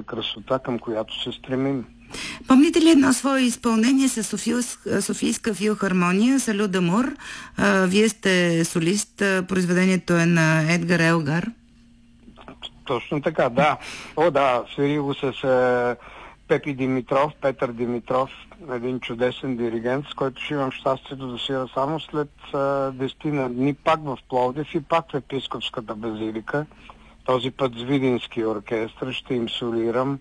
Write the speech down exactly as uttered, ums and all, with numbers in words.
българската красота, към която се стремим. Помните ли едно свое изпълнение с Софийска, Софийска филхармония, Салю Дамур? Вие сте солист, произведението е на Едгар Елгар. Точно така, да. О, да, свири го с е, Пепи Димитров, Петър Димитров, един чудесен диригент, с който ще имам щастието да свира само след е, десетина дни, пак в Пловдив и пак в Епископската базилика. Този път с Видински оркестър ще им солирам